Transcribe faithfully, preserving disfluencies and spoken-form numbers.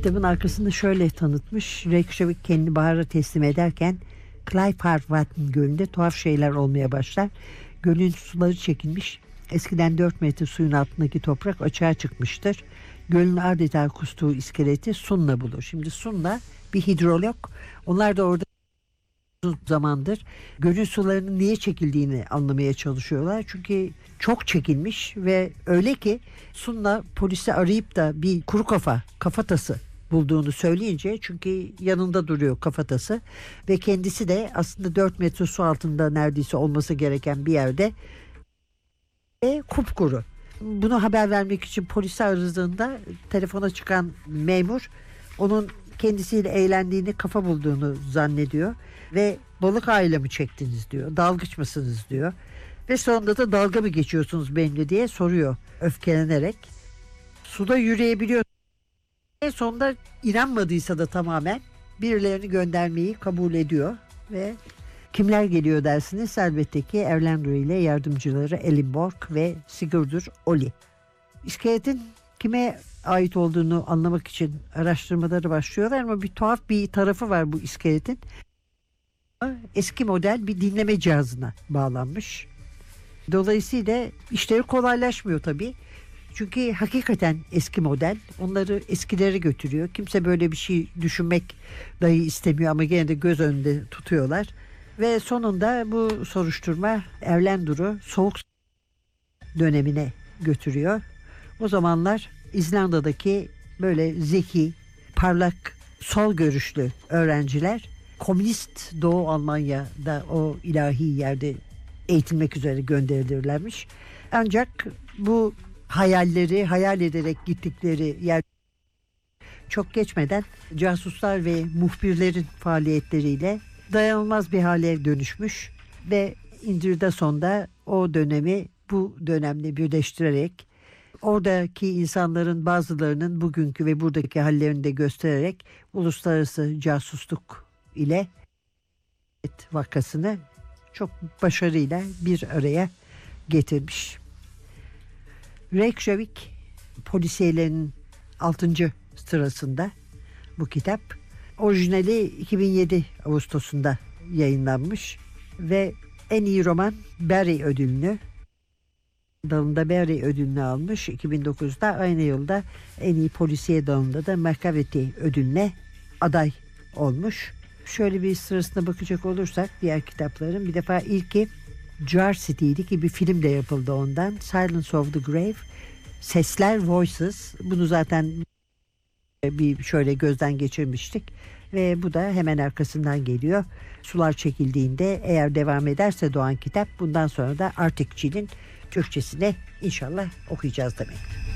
Kitabın arkasında şöyle tanıtmış. Reykjavik kendini bahara teslim ederken Kleifarvatn Gölü'nde tuhaf şeyler olmaya başlar. Gölün suları çekilmiş. Eskiden dört metre suyun altındaki toprak açığa çıkmıştır. Gölün adeta kustuğu iskeleti Sunna bulur. Şimdi Sunna bir hidrolog. Onlar da orada uzun zamandır gölün sularının niye çekildiğini anlamaya çalışıyorlar. Çünkü çok çekilmiş ve öyle ki Sunna polisi arayıp da bir kuru kafa, kafatası bulduğunu söyleyince, çünkü yanında duruyor kafatası ve kendisi de aslında dört metre su altında neredeyse olması gereken bir yerde ve kupkuru. Bunu haber vermek için polisi aradığında telefona çıkan memur onun kendisiyle eğlendiğini, kafa bulduğunu zannediyor ve balık aile mi çektiniz diyor, dalgıç mısınız diyor ve sonunda da dalga mı geçiyorsunuz benimle diye soruyor öfkelenerek. Suda yürüyebiliyor. En sonunda inanmadıysa da tamamen birilerini göndermeyi kabul ediyor ve kimler geliyor dersiniz? Elbette ki Erlendur ile yardımcıları Elinborg ve Sigurdur Oli. İskeletin kime ait olduğunu anlamak için araştırmaları başlıyorlar ama bir tuhaf bir tarafı var bu iskeletin. Eski model bir dinleme cihazına bağlanmış. Dolayısıyla işleri kolaylaşmıyor tabii. Çünkü hakikaten eski model, onları eskilere götürüyor. Kimse böyle bir şey düşünmek dahi istemiyor ama gene de göz önünde tutuyorlar. Ve sonunda bu soruşturma Erlendur'u soğuk dönemine götürüyor. O zamanlar İzlanda'daki böyle zeki, parlak, sol görüşlü öğrenciler komünist Doğu Almanya'da o ilahi yerde eğitilmek üzere gönderilirlermiş. Ancak bu hayalleri hayal ederek gittikleri yer çok geçmeden casuslar ve muhbirlerin faaliyetleriyle dayanılmaz bir hale dönüşmüş ve Indirdason'da o dönemi bu dönemle birleştirerek oradaki insanların bazılarının bugünkü ve buradaki hallerini de göstererek uluslararası casusluk ile vakasını çok başarıyla bir araya getirmiş. Reykjavik polisiyelerinin altıncı sırasında bu kitap. Orijinali iki bin yedi Ağustos'unda yayınlanmış ve en iyi roman Barry ödülünü dalında Barry ödülünü almış. iki bin dokuzda aynı yılda en iyi polisiye dalında da Makaveti ödülüne aday olmuş. Şöyle bir sırasına bakacak olursak diğer kitapların, bir defa ilki Jar City'ydi ki bir film de yapıldı ondan. Silence of the Grave, Sesler, Voices. Bunu zaten bir şöyle gözden geçirmiştik ve bu da hemen arkasından geliyor. Sular çekildiğinde eğer devam ederse Doğan kitap, bundan sonra da Arctic Chill'in Türkçesine inşallah okuyacağız demek.